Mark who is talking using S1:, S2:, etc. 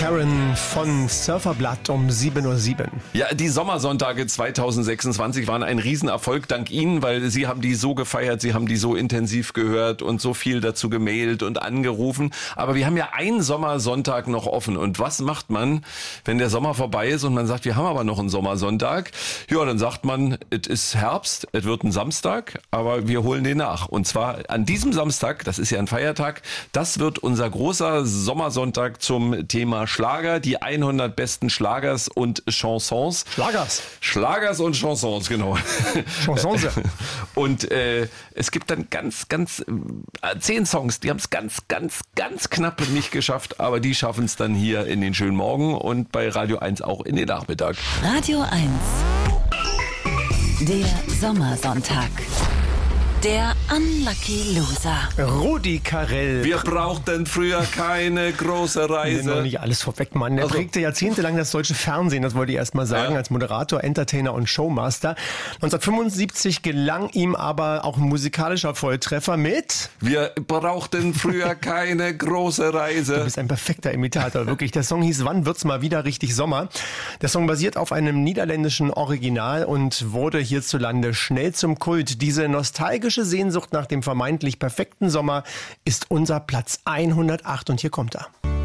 S1: Karen von Surferblatt um 7:07 Uhr.
S2: Ja, die Sommersonntage 2026 waren ein Riesenerfolg dank Ihnen, weil Sie haben die so gefeiert, Sie haben die so intensiv gehört und so viel dazu gemailt und angerufen. Aber wir haben ja einen Sommersonntag noch offen. Und was macht man, wenn der Sommer vorbei ist und man sagt, wir haben aber noch einen Sommersonntag? Ja, dann sagt man, es ist Herbst, es wird ein Samstag, aber wir holen den nach. Und zwar an diesem Samstag, das ist ja ein Feiertag, das wird unser großer Sommersonntag zum Thema Schlager, die 100 besten Schlagers und Chansons. Schlagers und Chansons, genau.
S1: Chansons.
S2: Und es gibt dann ganz 10 Songs, die haben es ganz knapp nicht geschafft, aber die schaffen es dann hier in den schönen Morgen und bei Radio 1 auch in den Nachmittag.
S3: Radio 1, der Sommersonntag. Der Unlucky Loser.
S1: Rudi Carrell.
S2: Wir brauchten früher keine große Reise.
S1: Noch nicht alles vorweg, Mann. Er prägte jahrzehntelang das deutsche Fernsehen, das wollte ich erst mal sagen, als Moderator, Entertainer und Showmaster. 1975 gelang ihm aber auch ein musikalischer Volltreffer mit...
S2: Wir brauchten früher keine große Reise.
S1: Du bist ein perfekter Imitator, wirklich. Der Song hieß Wann wird's mal wieder richtig Sommer? Der Song basiert auf einem niederländischen Original und wurde hierzulande schnell zum Kult. Diese nostalgische Sehnsucht nach dem vermeintlich perfekten Sommer ist unser Platz 108 und hier kommt er.